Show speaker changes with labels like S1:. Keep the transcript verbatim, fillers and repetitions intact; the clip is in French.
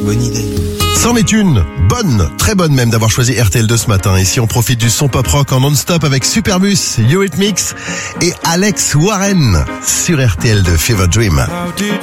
S1: bonne idée.
S2: C'en est une bonne, très bonne même d'avoir choisi R T L deux ce matin. Ici on profite du son pop rock en non-stop avec Superbus, Eurythmics et Alex Warren sur R T L deux Fever Dream.